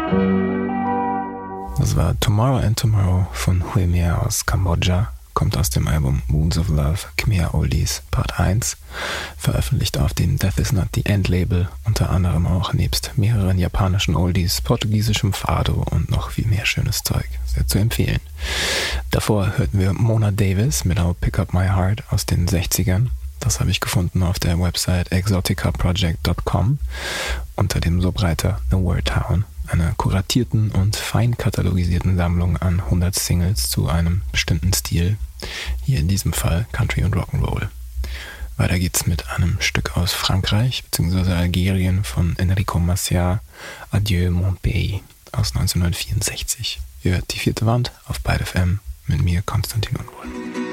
Das war Tomorrow and Tomorrow von Huemia aus Kambodscha, kommt aus dem Album Wounds of Love, Khmer Oldies Part 1, veröffentlicht auf dem Death Is Not the End Label, unter anderem auch nebst mehreren japanischen Oldies, portugiesischem Fado und noch viel mehr schönes Zeug. Sehr zu empfehlen. Davor hörten wir Mona Davis mit I'll Pick Up My Heart aus den 60ern. Das habe ich gefunden auf der Website exoticaproject.com unter dem Subreiter The Word Town, einer kuratierten und fein katalogisierten Sammlung an 100 Singles zu einem bestimmten Stil, hier in diesem Fall Country und Rock'n'Roll. Weiter geht's mit einem Stück aus Frankreich bzw. Algerien von Enrico Macià, Adieu mon pays aus 1964. Ihr hört die vierte Wand auf Byte FM mit mir, Konstantin Unruhe.